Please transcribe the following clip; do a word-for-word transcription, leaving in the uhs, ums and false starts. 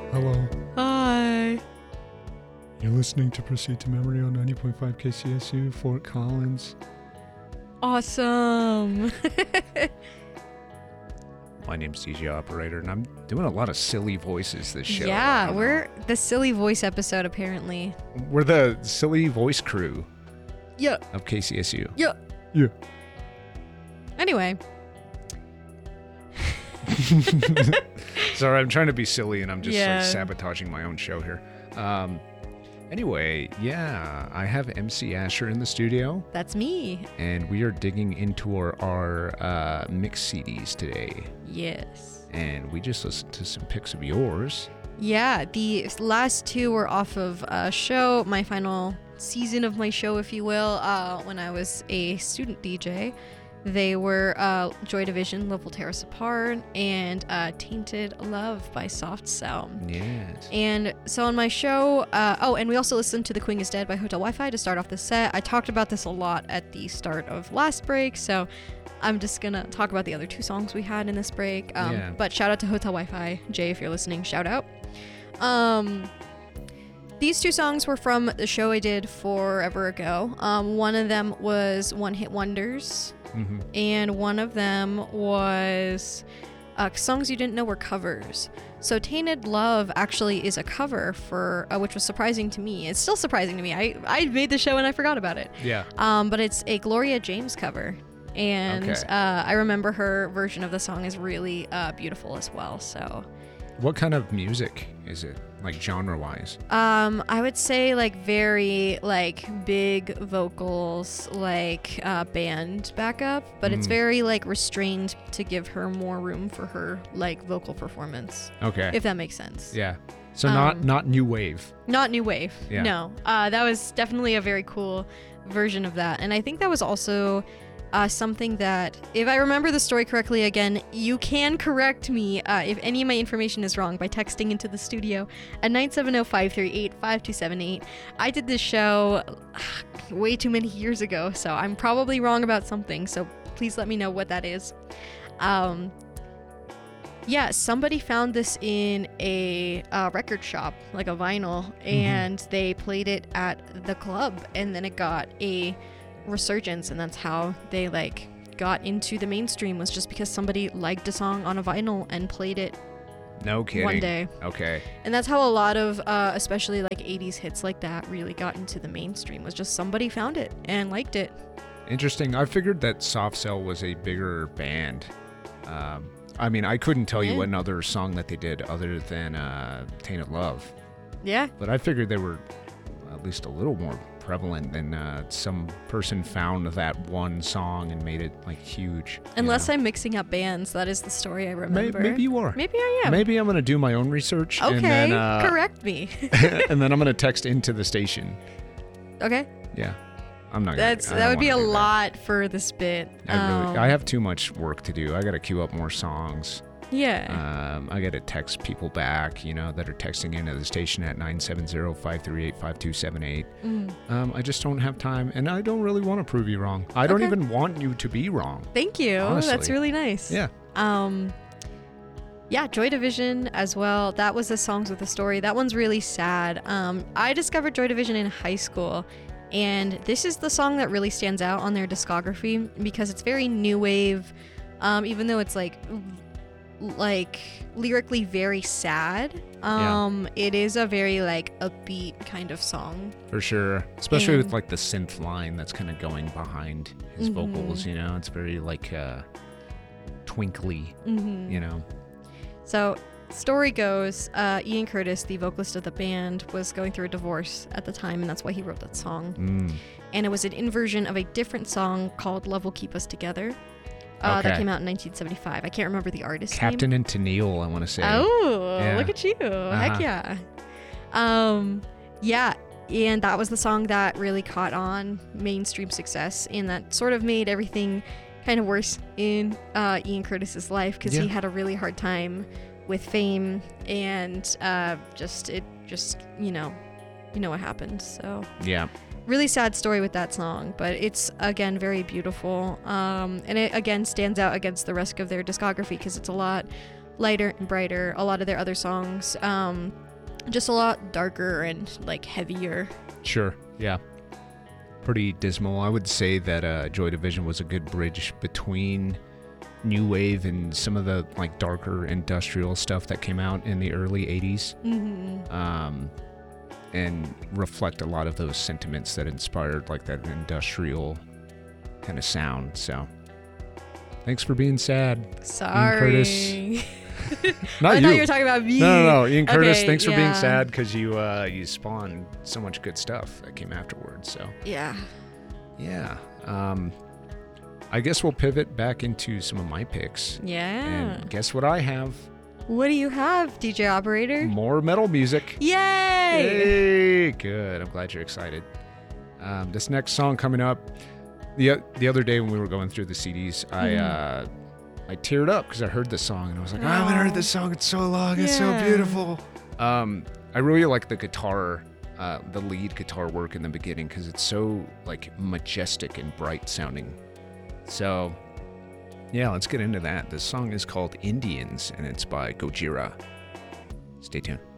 Hello. Hi. You're listening to Proceed to Memory on ninety point five K C S U, Fort Collins. Awesome. My name's D J Operator, and I'm doing a lot of silly voices this show. Yeah, we're the silly voice episode, apparently. We're the silly voice crew Yeah. of K C S U. Yeah. Yeah. Anyway. Sorry, I'm trying to be silly, and I'm just Yeah. like sabotaging my own show here. Um, anyway, yeah, I have M C Asher in the studio, That's me. and we are digging into our, our uh, mix C Ds today. Yes. And we just listened to some pics of yours. Yeah, the last two were off of a show, my final season of my show, if you will, uh, when I was a student D J. They were uh, Joy Division, Love Will Tear Us Apart, and uh, Tainted Love by Soft Cell. Yes. And so on my show, uh, oh, and we also listened to The Queen is Dead by Hotel Wi-Fi to start off the set. I talked about this a lot at the start of last break, so I'm just gonna talk about the other two songs we had in this break. Um, Yeah. But shout out to Hotel Wi-Fi. Jay, if you're listening, shout out. Um, these two songs were from the show I did forever ago. Um, one of them was One Hit Wonders, Mm-hmm. and one of them was uh, songs you didn't know were covers. So Tainted Love actually is a cover for, uh, which was surprising to me. It's still surprising to me. I, I made the show and I forgot about it. Yeah. Um, but it's a Gloria James cover. And Okay. uh, I remember her version of the song is really uh, beautiful as well. So What kind of music is it, like genre-wise? um, I would say like very like big vocals, like uh, band backup, but it's Mm. very like restrained to give her more room for her like vocal performance, Okay. if that makes sense. Yeah. So not Um, not new wave. Not new wave. Yeah. No. Uh, that was definitely a very cool version of that. And I think that was also uh, something that, if I remember the story correctly, again, you can correct me uh, if any of my information is wrong by texting into the studio at nine seven zero, five three eight, five two seven eight. I did this show uh, way too many years ago, so I'm probably wrong about something. So please let me know what that is. Um, Yeah, somebody found this in a uh, record shop, like a vinyl, and they played it at the club, and then it got a resurgence, and that's how they like got into the mainstream, was just because somebody liked a song on a vinyl and played it No kidding. one day. Okay. And that's how a lot of, uh, especially like eighties hits like that really got into the mainstream, was just somebody found it and liked it. Interesting. I figured that Soft Cell was a bigger band. Um, I mean, I couldn't tell you Yeah. another song that they did other than uh, Tainted Love, Yeah. but I figured they were at least a little more prevalent than uh, some person found that one song and made it like huge. you Unless know? I'm mixing up bands, that is the story I May- remember. maybe you are. Maybe I am. Maybe I'm gonna do my own research. Okay, And then, uh, correct me. and then I'm gonna text into the station. Okay. Yeah. I'm not. That's gonna, I that don't would be a wanna do that. lot for this bit. I really, Um, I have too much work to do. I gotta queue up more songs. Yeah. Um, I gotta text people back, you know, that are texting into the station at nine seven zero, five three eight, five two seven eight. Mm. Um, I just don't have time, and I don't really want to prove you wrong. I don't Okay. even want you to be wrong. Thank you. That's honestly. really nice. Yeah. Um. Yeah, Joy Division as well. That was the Songs with a Story. That one's really sad. Um, I discovered Joy Division in high school, and this is the song that really stands out on their discography because it's very new wave. Um, even though it's like, like lyrically very sad. Um, it is a very like upbeat kind of song. For sure. Especially with And- like the synth line that's kind of going behind his Mhm. vocals, you know? It's very like uh, twinkly, Mm-hmm. you know? So, story goes, uh, Ian Curtis, the vocalist of the band, was going through a divorce at the time, and that's why he wrote that song. Mm. And it was an inversion of a different song called Love Will Keep Us Together. Uh, That Okay. came out in nineteen seventy-five. I can't remember the artist Captain name. and Tennille, I want to say. Oh, Yeah. look at you. Uh-huh. Heck yeah. Um, yeah, and that was the song that really caught on mainstream success, and that sort of made everything kind of worse in uh, Ian Curtis's life because Yeah. he had a really hard time with fame, and uh, just it just you know you know what happened. So Yeah. really sad story with that song, but it's again very beautiful, um, and it again stands out against the rest of their discography because it's a lot lighter and brighter. A lot of their other songs, um, just a lot darker and like heavier. Sure. Yeah. Pretty dismal. I would say that uh, Joy Division was a good bridge between new wave and some of the like darker industrial stuff that came out in the early eighties, Mm-hmm. um, and reflect a lot of those sentiments that inspired like that industrial kind of sound. So thanks for being sad. Sorry. Curtis. Not I you. thought you were talking about me. No, no, no. Ian Curtis, Okay, thanks for being yeah. sad because you uh, you spawned so much good stuff that came afterwards. So Yeah. yeah, um, I guess we'll pivot back into some of my picks. Yeah. And guess what I have? What do you have, D J Operator? More metal music. Yay! Yay! Good. I'm glad you're excited. Um, this next song coming up, the the other day when we were going through the C Ds, I Mhm. uh, I teared up because I heard this song and I was like, oh, I haven't heard this song in so long. It's so Yeah. beautiful. Um, I really like the guitar, uh, the lead guitar work in the beginning because it's so like majestic and bright sounding. So yeah, let's get into that. This song is called Indians and it's by Gojira. Stay tuned.